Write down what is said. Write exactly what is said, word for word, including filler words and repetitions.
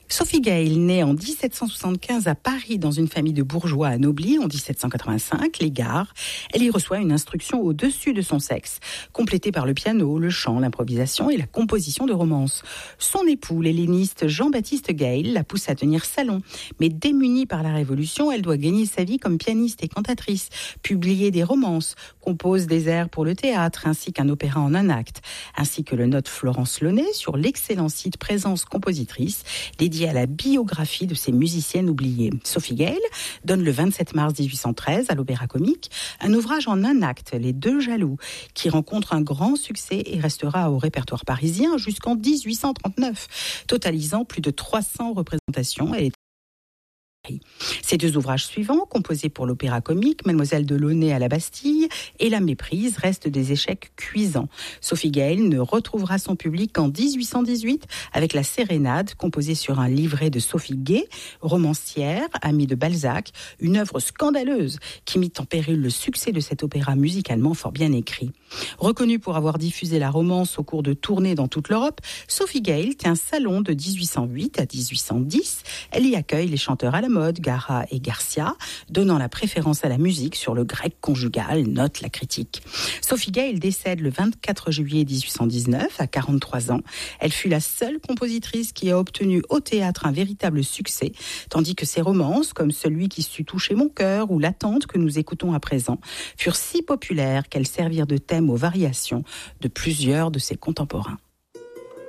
Sophie Gale, née en dix-sept cent soixante-quinze à Paris dans une famille de bourgeois anoblis en dix-sept cent quatre-vingt-cinq, les Gares, elle y reçoit une instruction au-dessus de son sexe, complétée par le piano, le chant, l'improvisation et la composition de romances. Son époux, l'helléniste Jean-Baptiste Gale, la pousse à tenir salon, mais démunie par la Révolution, elle doit gagner sa vie comme pianiste et cantatrice, publier des romances, compose des airs pour le théâtre ainsi qu'un opéra en un acte, ainsi que le note Florence Launay sur l'excellent site Présence Compositrice, dédié à la biographie de ces musiciennes oubliées. Sophie Gale donne le vingt-sept mars dix-huit cent treize à l'Opéra Comique un ouvrage en un acte, Les Deux Jaloux, qui rencontre un grand succès et restera au répertoire parisien jusqu'en dix-huit cent trente-neuf, totalisant plus de trois cents représentations. Elle est Ces deux ouvrages suivants, composés pour l'Opéra Comique, Mademoiselle de Launay à la Bastille et La Méprise, restent des échecs cuisants. Sophie Gale ne retrouvera son public qu'en dix-huit cent dix-huit avec La Sérénade, composée sur un livret de Sophie Gay, romancière, amie de Balzac, une œuvre scandaleuse qui mit en péril le succès de cet opéra musicalement fort bien écrit. Reconnue pour avoir diffusé la romance au cours de tournées dans toute l'Europe, Sophie Gale tient salon de dix-huit cent huit à dix-huit cent dix. Elle y accueille les chanteurs à la mode, Gara et Garcia, donnant la préférence à la musique sur le grec conjugal, note la critique. Sophie Gale décède le vingt-quatre juillet dix-huit cent dix-neuf, à quarante-trois ans. Elle fut la seule compositrice qui a obtenu au théâtre un véritable succès, tandis que ses romances, comme Celui qui sut toucher mon cœur ou L'attente que nous écoutons à présent, furent si populaires qu'elles servirent de thème aux variations de plusieurs de ses contemporains.